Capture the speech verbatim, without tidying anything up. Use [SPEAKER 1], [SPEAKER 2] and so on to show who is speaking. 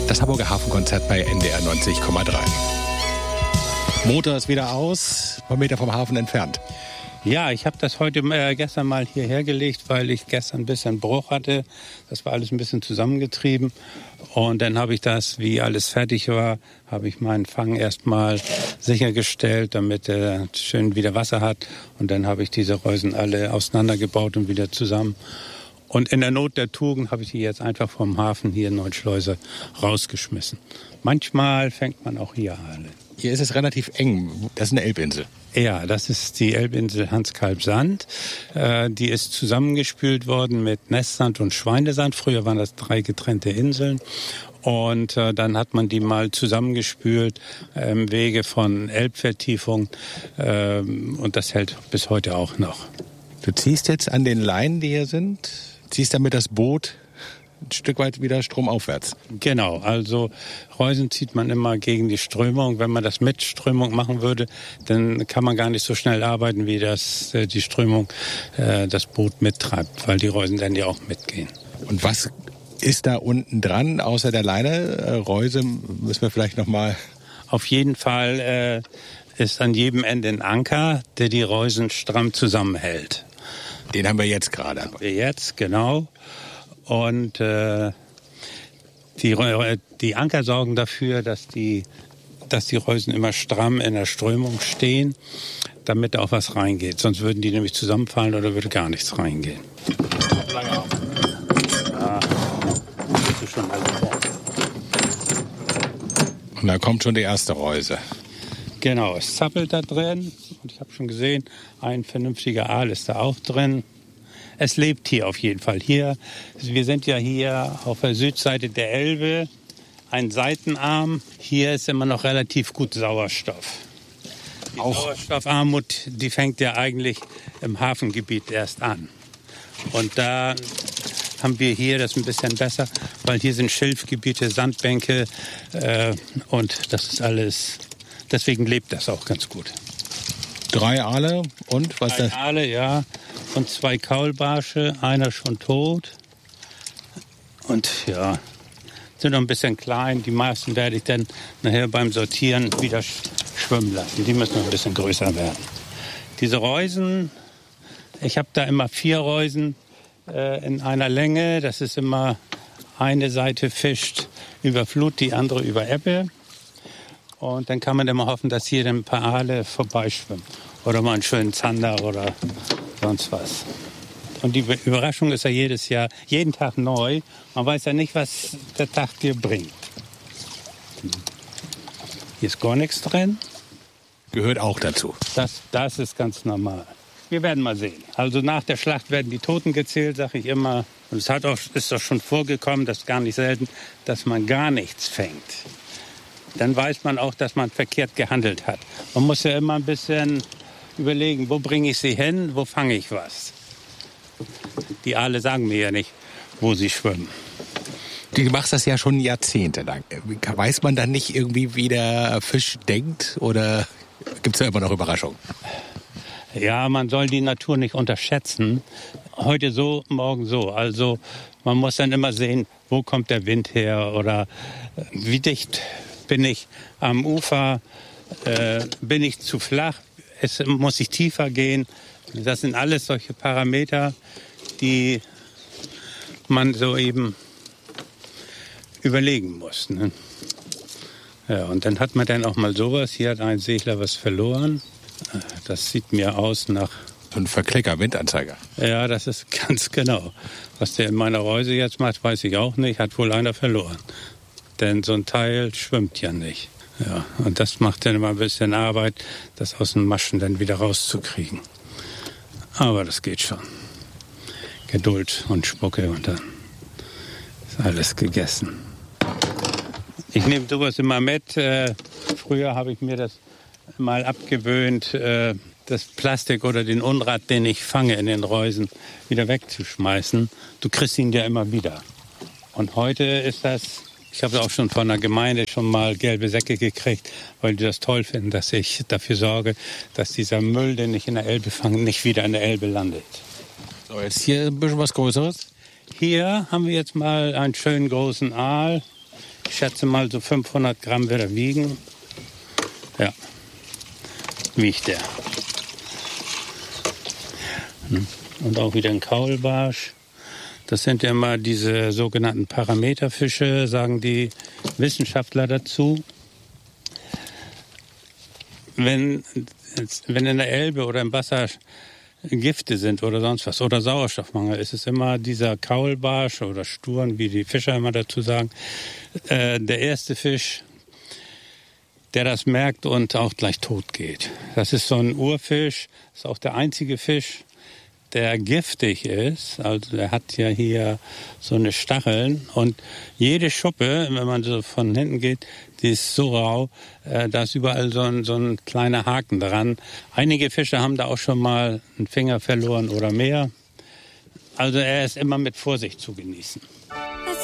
[SPEAKER 1] Das Hamburger Hafenkonzert bei N D R neunzig Komma drei. Motor ist wieder aus, ein paar Meter vom Hafen entfernt.
[SPEAKER 2] Ja, ich habe das heute äh, gestern mal hierher gelegt, weil ich gestern ein bisschen Bruch hatte. Das war alles ein bisschen zusammengetrieben. Und dann habe ich das, wie alles fertig war, habe ich meinen Fang erstmal sichergestellt, damit er schön wieder Wasser hat. Und dann habe ich diese Reusen alle auseinandergebaut und wieder zusammen. Und in der Not der Tugend habe ich die jetzt einfach vom Hafen hier in Neuschleuse rausgeschmissen. Manchmal fängt man auch hier alle.
[SPEAKER 1] Hier ist es relativ eng. Das ist eine Elbinsel.
[SPEAKER 2] Ja, das ist die Elbinsel Hans-Kalb-Sand. Äh, die ist zusammengespült worden mit Nestsand und Schweinesand. Früher waren das drei getrennte Inseln. Und äh, dann hat man die mal zusammengespült äh, im Wege von Elbvertiefung. Äh, und das hält bis heute auch noch.
[SPEAKER 1] Du ziehst jetzt an den Leinen, die hier sind, ziehst damit das Boot ein Stück weit wieder stromaufwärts.
[SPEAKER 2] Genau, also Reusen zieht man immer gegen die Strömung. Wenn man das mit Strömung machen würde, dann kann man gar nicht so schnell arbeiten, wie das äh, die Strömung äh, das Boot mittreibt, weil die Reusen dann ja auch mitgehen.
[SPEAKER 1] Und was ist da unten dran, außer der Leine? Äh, Reuse müssen wir vielleicht noch mal...
[SPEAKER 2] Auf jeden Fall äh, ist an jedem Ende ein Anker, der die Reusen stramm zusammenhält.
[SPEAKER 1] Den haben wir jetzt gerade.
[SPEAKER 2] Haben wir jetzt, genau. Und äh, die, die Anker sorgen dafür, dass die, dass die Reusen immer stramm in der Strömung stehen, damit da auch was reingeht. Sonst würden die nämlich zusammenfallen oder würde gar nichts reingehen.
[SPEAKER 1] Lange auf.
[SPEAKER 2] Ja, bist du schon alle vor.
[SPEAKER 1] Und da kommt schon die erste Reuse.
[SPEAKER 2] Genau, es zappelt da drin. Und ich habe schon gesehen, ein vernünftiger Aal ist da auch drin. Es lebt hier auf jeden Fall. Hier, wir sind ja hier auf der Südseite der Elbe, ein Seitenarm. Hier ist immer noch relativ gut Sauerstoff. Die auch Sauerstoffarmut, die fängt ja eigentlich im Hafengebiet erst an. Und da haben wir hier das ein bisschen besser, weil hier sind Schilfgebiete, Sandbänke äh, und das ist alles, deswegen lebt das auch ganz gut.
[SPEAKER 1] Drei Aale und was
[SPEAKER 2] Drei
[SPEAKER 1] das?
[SPEAKER 2] Aale, ja. Und zwei Kaulbarsche, einer schon tot. Und ja, sind noch ein bisschen klein. Die meisten werde ich dann nachher beim Sortieren wieder schwimmen lassen. Die müssen noch ein bisschen größer werden. Diese Reusen, ich habe da immer vier Reusen äh, in einer Länge. Das ist immer, eine Seite fischt über Flut, die andere über Ebbe. Und dann kann man immer hoffen, dass hier ein paar Aale vorbeischwimmen. Oder mal einen schönen Zander oder sonst was. Und die Überraschung ist ja jedes Jahr, jeden Tag neu. Man weiß ja nicht, was der Tag dir bringt. Hier ist gar nichts drin.
[SPEAKER 1] Gehört auch dazu.
[SPEAKER 2] Das, das ist ganz normal. Wir werden mal sehen. Also nach der Schlacht werden die Toten gezählt, sage ich immer. Und es hat auch, ist doch schon vorgekommen, das ist gar nicht selten, dass man gar nichts fängt. Dann weiß man auch, dass man verkehrt gehandelt hat. Man muss ja immer ein bisschen überlegen, wo bringe ich sie hin, wo fange ich was. Die Aale sagen mir ja nicht, wo sie schwimmen.
[SPEAKER 1] Du machst das ja schon jahrzehntelang. Weiß man dann nicht irgendwie, wie der Fisch denkt? Oder gibt es da immer noch Überraschungen?
[SPEAKER 2] Ja, man soll die Natur nicht unterschätzen. Heute so, morgen so. Also man muss dann immer sehen, wo kommt der Wind her oder wie dicht bin ich am Ufer, äh, bin ich zu flach, es muss ich tiefer gehen. Das sind alles solche Parameter, die man so eben überlegen muss. Ne? Ja, und dann hat man dann auch mal sowas. Hier hat ein Segler was verloren. Das sieht mir aus nach...
[SPEAKER 1] So ein Verklicker, Windanzeiger.
[SPEAKER 2] Ja, das ist ganz genau. Was der in meiner Reuse jetzt macht, weiß ich auch nicht. Hat wohl einer verloren. Denn so ein Teil schwimmt ja nicht. Ja, und das macht dann immer ein bisschen Arbeit, das aus den Maschen dann wieder rauszukriegen. Aber das geht schon. Geduld und Spucke und dann ist alles gegessen. Ich nehme sowas immer mit. Äh, früher habe ich mir das mal abgewöhnt, äh, das Plastik oder den Unrat, den ich fange in den Reusen, wieder wegzuschmeißen. Du kriegst ihn ja immer wieder. Und heute ist das... Ich habe auch schon von der Gemeinde schon mal gelbe Säcke gekriegt, weil die das toll finden, dass ich dafür sorge, dass dieser Müll, den ich in der Elbe fange, nicht wieder in der Elbe landet.
[SPEAKER 1] So, jetzt hier ein bisschen was Größeres.
[SPEAKER 2] Hier haben wir jetzt mal einen schönen großen Aal. Ich schätze mal, so fünfhundert Gramm wird er wiegen. Ja, wiegt er. Und auch wieder ein Kaulbarsch. Das sind ja immer diese sogenannten Parameterfische, sagen die Wissenschaftler dazu. Wenn, wenn in der Elbe oder im Wasser Gifte sind oder sonst was oder Sauerstoffmangel, ist es immer dieser Kaulbarsch oder Sturn, wie die Fischer immer dazu sagen, äh, der erste Fisch, der das merkt und auch gleich tot geht. Das ist so ein Urfisch, ist auch der einzige Fisch, der giftig ist. Also der hat ja hier so eine Stacheln und jede Schuppe, wenn man so von hinten geht, die ist so rau, äh, da ist überall so ein, so ein kleiner Haken dran. Einige Fische haben da auch schon mal einen Finger verloren oder mehr. Also er ist immer mit Vorsicht zu genießen.